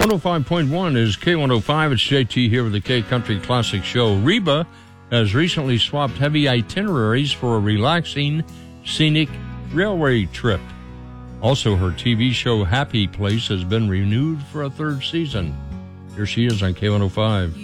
105.1 is K105. It's JT here with the K Country Classic Show. Reba has recently swapped heavy itineraries for a relaxing, scenic railway trip. Also, her TV show Happy Place has been renewed for a third season. Here she is on K105.